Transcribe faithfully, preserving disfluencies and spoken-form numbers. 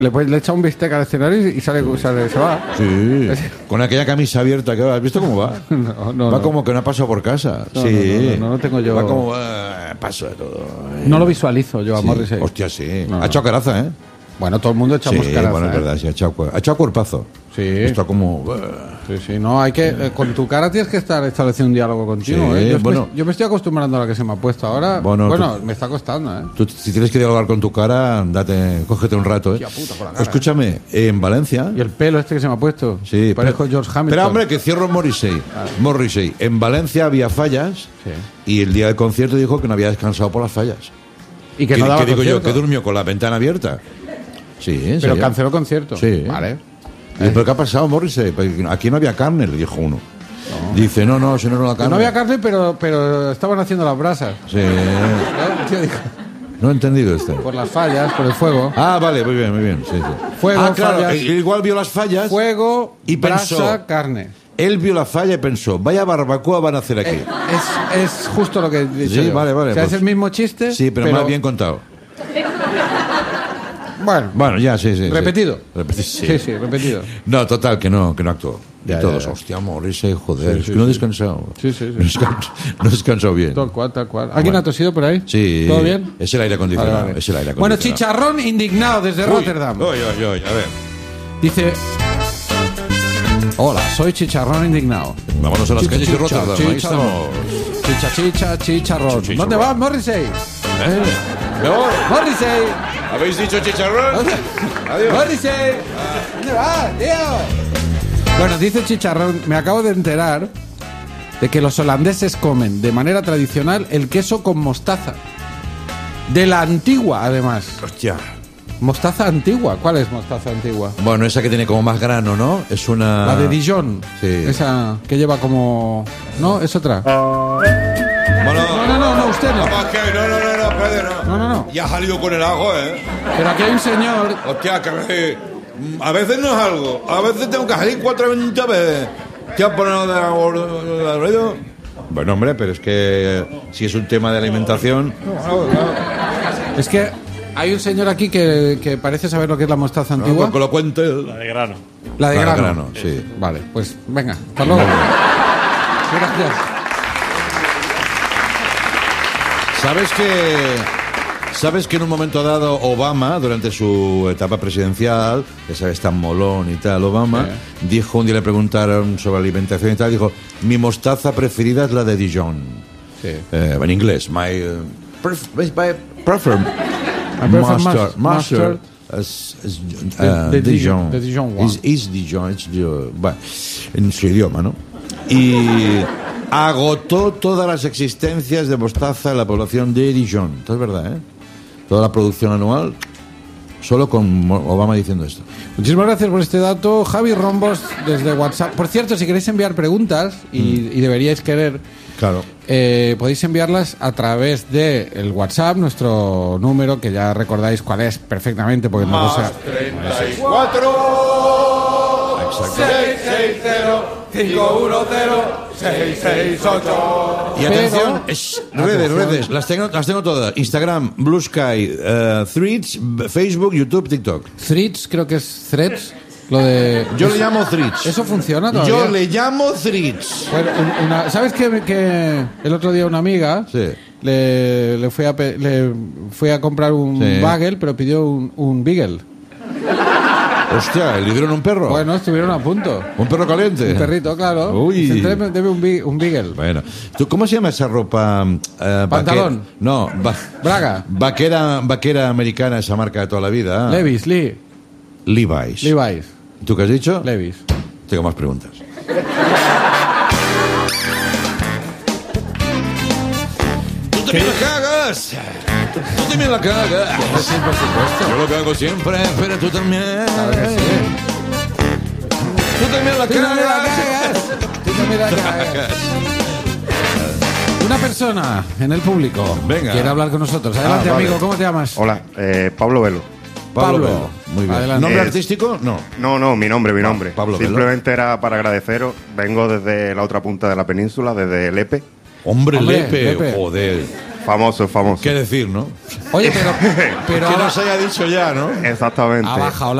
Le, pues, le echa un bistec al escenario y sale, sale se va. Sí, con aquella camisa abierta que va. ¿Has visto cómo va? No, no, va no. como que no ha pasado por casa. No, sí. no, no, no, no tengo yo. Va como eh, paso de todo. Eh. No lo visualizo yo a Sí. Morrissey. Hostia, sí. No, ha no. echado caraza, ¿eh? Bueno, todo el mundo echamos Sí, caraza. bueno, es ¿eh? verdad, sí, ha echado, cu- ha echado cuerpazo. Sí. Está como... Sí, sí, no, hay que... Eh, con tu cara tienes que estar estableciendo un diálogo contigo, Sí, ¿eh? Yo, bueno. me, yo me estoy acostumbrando a la que se me ha puesto ahora. Bueno, Bueno, tú- me está costando, ¿eh? Tú, si tienes que dialogar con tu cara, date, cógete un rato, ¿eh? Hostia puta, con la cara. Escúchame, en Valencia... Y el pelo este que se me ha puesto. Sí, Parezco pero- George Hamilton. Pero hombre, que cierro Morrissey. Morrissey. En Valencia había fallas Sí. y el día del concierto dijo que no había descansado por las fallas. Y que ¿Qué, no daba qué digo yo? concierto. ¿Que durmió con la ventana abierta? Sí, en Pero serio. canceló concierto. Sí. Vale. Y, ¿pero qué ha pasado, Morrissey? Pues aquí no había carne, le dijo uno. Dice, no, no, si no era la Que carne. no había carne, pero, pero estaban haciendo las brasas. Sí. ¿Eh? El tío dijo, No he entendido este. por las fallas, por el fuego. Ah, vale, muy bien, muy bien. Sí, sí. Fuego, ah, claro, fallas. eh, igual vio las fallas. Fuego, Y brasa, pensó- carne. Él vio la falla y pensó, vaya barbacoa van a hacer aquí. Eh, Es, es justo lo que he dicho Sí, yo. vale, vale, O sea, pues- es el mismo chiste, Sí, pero, más bien contado. Bueno, Bueno, ya, sí, sí. sí. repetido. Repeti- sí. Sí, sí, repetido. No, total, que no, que no actuó. Ya, y todos, ya, ya. hostia, Morrissey, joder, Sí, es sí, que no he sí. descansado. Sí, sí, sí. No he descansado, no he descansado bien. Tal cual, tal cual. ¿Alguien Bueno. ha tosido por ahí? Sí. ¿Todo bien? Es el aire acondicionado. Vale, vale. Es el aire Bueno, acondicionado. chicharrón indignado desde Rotterdam. Uy, uy, uy, a ver. Dice... Hola, soy chicharrón indignado. Vámonos a las Chicha, calles de chicha, Rotterdam. Ahí chicharrón. estamos. Chicha, chicha, chicharrón. Chicharrón. ¿Dónde vas, Morrissey? ¿Eh? Me voy. ¡Morrissey! ¿Habéis dicho chicharrón? Adiós. ¡Morrissey! ¿Dónde vas, tío? Bueno, dice Chicharrón, me acabo de enterar de que los holandeses comen de manera tradicional el queso con mostaza. De la antigua, además. Hostia. Mostaza antigua. ¿Cuál es mostaza antigua? Bueno, esa que tiene como más grano, ¿no? Es una... La de Dijon. Sí. Esa que lleva como... ¿No? Es otra. Bueno, No, no, no, no, usted no. Vamos, que no, no, no, no, espérate, no. No, no, no. Ya ha salido con el ajo, ¿eh? Pero aquí hay un señor... Hostia, que eh, a veces no es algo. A veces tengo que salir cuatro veinte veces. ¿Qué has poner de ruido? Bueno, hombre, pero es que eh, si es un tema de alimentación... Es que hay un señor aquí que, que parece saber lo que es la mostaza No, antigua. que lo cuente él. La de grano. La de La de grano. grano, sí. Vale, pues venga, hasta luego. Gracias. ¿Sabes que, ¿Sabes que en un momento dado Obama, durante su etapa presidencial, que sabes, tan molón y tal, Obama, dijo, un día le preguntaron sobre alimentación y tal, dijo, mi mostaza preferida es la de Dijon. Sí. Eh, en inglés, my, eh, pref- my prefer prefer mustard, mustard. mustard is, is, De- uh, de Dijon. Dijon, de Dijon one. Is, is Dijon, it's Dijon. Bueno, en su idioma, ¿no? Y agotó todas las existencias de mostaza en la población de Dijon. Esto es verdad, ¿eh? Toda la producción anual, solo con Mo- Obama diciendo esto. Muchísimas gracias por este dato. Javi Rombos desde WhatsApp. Por cierto, si queréis enviar preguntas, y, Mm. y deberíais querer, Claro. eh, podéis enviarlas a través de el WhatsApp, nuestro número, que ya recordáis cuál es perfectamente, porque no lo sé. treinta y cuatro. Exacto. cinco uno cero seis seis ocho. Y atención, es- redes, redes, las tengo, las tengo todas. Instagram, Blue Sky, eh, Threads, B- Facebook, YouTube, TikTok. Threads, creo que es Threads. Lo de. Yo le llamo Threads. ¿Eso funciona todavía? Yo le llamo Threads. Bueno, un- una- ¿sabes que, que el otro día una amiga Sí. le, le, fui a, pe- le fui a comprar un Sí. bagel, pero pidió un, un beagle? Hostia, ¿le dieron un perro? Bueno, estuvieron a punto. ¿Un perro caliente? Un perrito, claro. Uy. Dice, "Deme- deme un, bi- un beagle. Bueno, ¿tú cómo se llama esa ropa? eh, Pantalón. vaque- No, va- Braga. Vaquera, vaquera americana, esa marca de toda la vida. Levi's, Lee. Levi's. Levi's. ¿Tú qué has dicho? Levi's. Tengo más preguntas. ¡Tú también la cagas! ¡Tú también la cagas! Sí, por supuesto. Yo lo cago siempre, pero tú también. Claro que sí. Tú también la Tú también la cagas. cagas. Tú también la cagas. Una persona en el público Venga. quiere hablar con nosotros. Adelante, Ah, vale. amigo. ¿Cómo te llamas? Hola, eh, Pablo Velo. Pablo. Pablo. Velo. Muy bien. Adelante. ¿Nombre Es- artístico? No. No, no, mi nombre, mi nombre. Pablo Velo. Simplemente era para agradeceros. Vengo desde la otra punta de la península, desde Lepe. Hombre, Hombre, Lepe. Lepe. Joder. Famoso, famoso. ¿Qué decir, no? Oye, pero, pero que ha, nos haya dicho ya, ¿no? Exactamente. ha bajado la